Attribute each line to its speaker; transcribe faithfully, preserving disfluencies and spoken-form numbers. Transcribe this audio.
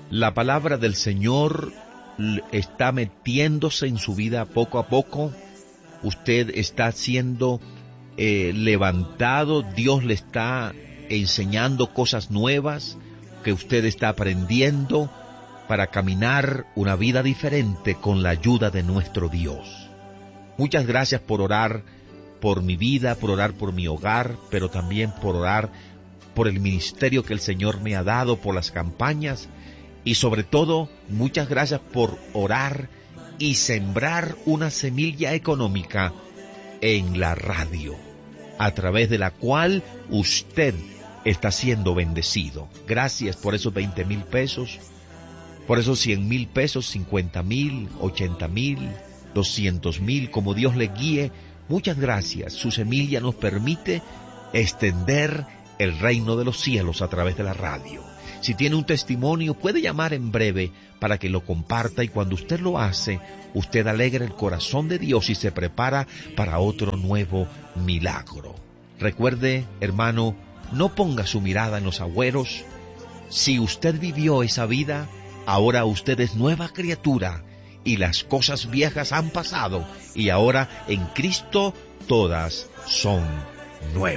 Speaker 1: La palabra del Señor está metiéndose en su vida poco a poco. Usted está siendo eh, levantado, Dios le está enseñando cosas nuevas que usted está aprendiendo para caminar una vida diferente con la ayuda de nuestro Dios. Muchas gracias por orar por mi vida, por orar por mi hogar, pero también por orar por el ministerio que el Señor me ha dado, por las campañas, y sobre todo, muchas gracias por orar y sembrar una semilla económica en la radio, a través de la cual usted está siendo bendecido. Gracias por esos veinte mil pesos, por esos cien mil pesos, cincuenta mil, ochenta mil, doscientos mil, como Dios le guíe. Muchas gracias. Su semilla nos permite extender el reino de los cielos a través de la radio. Si tiene un testimonio, puede llamar en breve para que lo comparta, y cuando usted lo hace, usted alegra el corazón de Dios y se prepara para otro nuevo milagro. Recuerde, hermano, no ponga su mirada en los agüeros. Si usted vivió esa vida, ahora usted es nueva criatura, y las cosas viejas han pasado, y ahora en Cristo todas son nuevas.